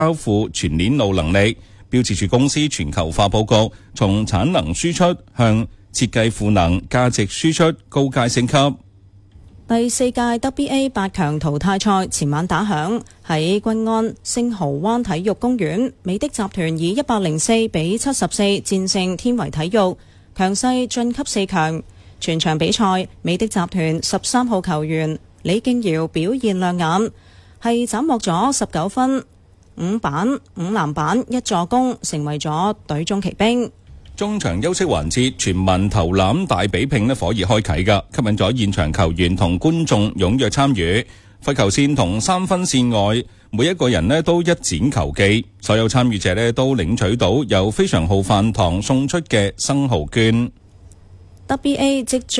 交付全鏈路能力。標誌住公司全球化佈局，從產能輸出向設計賦能、價值輸出高階升級。 第四屆 WBA 8強淘汰賽前晚打響，喺均安星蠔灣體育公園，美的集團以104比74戰勝天維體育，強勢晉級4強。全場比賽，美的集團13號球員李敬堯表現亮眼，係斬獲咗19分、5板、5籃板、1助攻，成為咗隊中奇兵。 中場休息環節，全民投籃大比拼火熱開啟㗎，吸引咗現場球員同觀眾踴躍參與。罰球線同3分線外，每一個人都一展球技，所有參與者都領取到由非常號飯堂送出嘅生蠔券。 WBA 亦即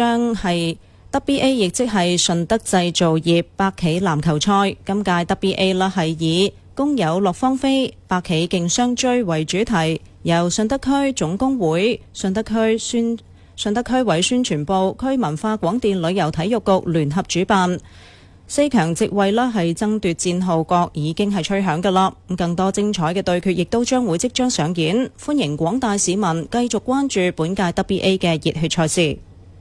係順德製造業百企籃球賽，今屆 WBA 係以工友樂芳菲百企競相追為主題，由順德區總工會、順德區委宣傳部、區文化廣電旅遊體育局聯合主辦。4強席位係爭奪戰號角已經係吹響㗎啦，更多精彩嘅對決亦都將會即將上演，歡迎廣大市民繼續關注本屆 WBA 嘅熱血賽事。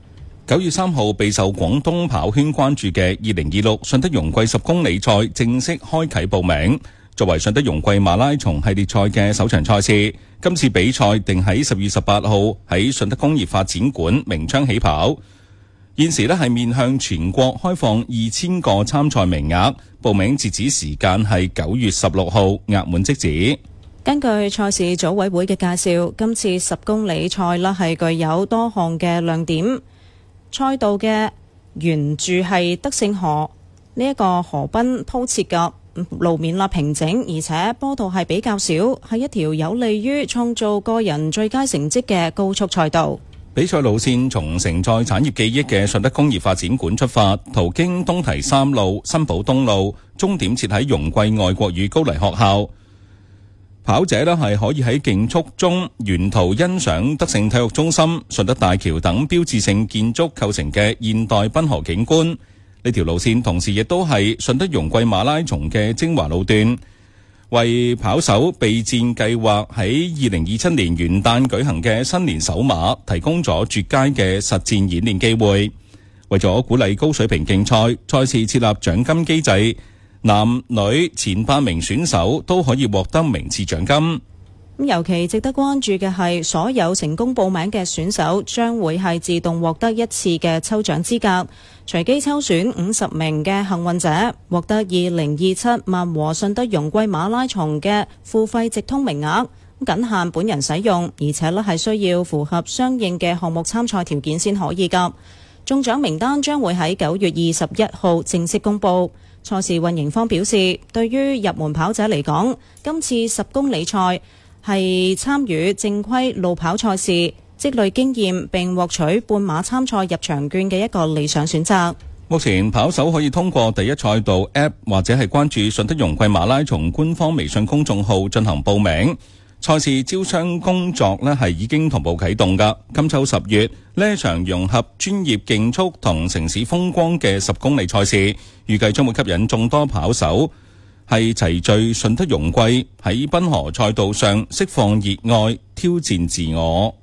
9月3號備受廣東跑圈關注嘅2026順德容桂10公里賽正式開啟報名。作為順德容桂馬拉松系列賽嘅首場賽事，今次比賽定喺10月18號喺順德工業發展館鳴槍起跑。現時係面向全國開放2000個參賽名額，報名截止時間係9月16號，額滿即止。 根據賽事組委會嘅介紹，今次10公里賽係具有多項嘅亮點。賽道嘅沿住係德勝河呢一個河濱鋪設嘅路面平整，而且坡度係比較少，係一條有利於創造個人最佳成績嘅高速賽道。 比賽路線從承載產業記憶嘅順德工業發展館出發，途經東堤3路、新寶東路，終點設喺容桂外國語高黎學校。跑者係可以喺競速中沿途欣賞德勝體育中心、順德大橋等標誌性建築構成嘅現代濱河景觀。呢條路線同時亦都係順德容桂馬拉松嘅精華路段，為跑手備戰計劃喺2027年元旦舉行嘅新年首馬提供咗絕佳嘅實戰演練機會。為咗鼓勵高水平競賽，賽事設立獎金機制，男女前8名選手都可以獲得名次獎金。 尤其值得關注嘅係，所有成功報名嘅選手將會係自動獲得一次嘅抽獎資格，隨機抽選50名嘅幸運者，獲得2027萬和順德容桂馬拉松嘅付費直通名額，僅限本人使用，而且係需要符合相應嘅項目參賽條件先可以㗎。中獎名單將會喺9月21號正式公佈。賽事運營方表示，對於入門跑者嚟講，今次10公里賽係參與正規路跑賽事，積累經驗並獲取半馬參賽入場券嘅一個理想選擇。 目前跑手可以通過第一賽道 App 或者係關注順德容桂馬拉松官方微信公眾號進行報名。賽事招商工作係已經同步啟動㗎。今秋10月呢一場融合專業競速同城市風光嘅10公里賽事，預計將會吸引眾多跑手係齊聚順德容桂，喺濱河賽道上釋放熱愛，挑戰自我。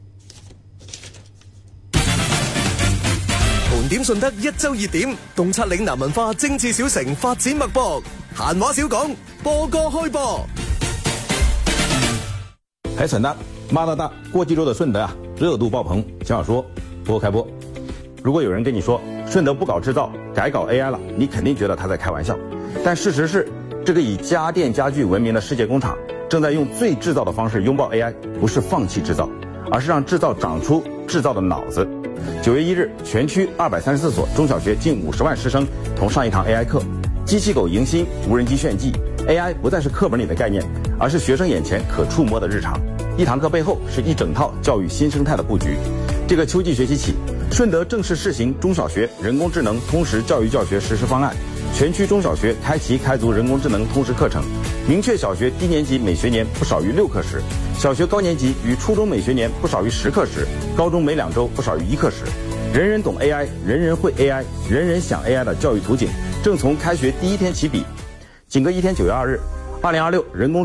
盤點順德一周熱點，洞察嶺南文化政治小城發展脈搏。閒話少講，播歌開播。 喺順德，媽大過幾週的順德熱度爆棚。想說播開播。如果有人跟你說順德不搞製造，改搞 AI 了，你肯定覺得他在開玩笑。但事實是，這個以家電家具聞名的世界工廠正在用最製造的方式擁抱 AI，不是放棄製造，而是讓製造長出製造的腦子。9月1日，全區234所中小學近50萬師生同上一堂 AI 課，機器狗迎新，無人機炫技。AI 不再是課本裡的概念，而是學生眼前可觸摸的日常。一堂課背後是一整套教育新生態的佈局。這個秋季學期起，順德正式試行中小學人工智能通識教育教學實施方案，全區中小學開足人工智能通識課程，明確小學低年級每學年不少於6課時，小學高年級與初中每學年不少於10課時，高中每2週不少於1課時。人人懂 AI， 人人會 AI， 人人想 AI 的教育圖景正從開學第一天起筆。僅隔1天9月2日 2026人工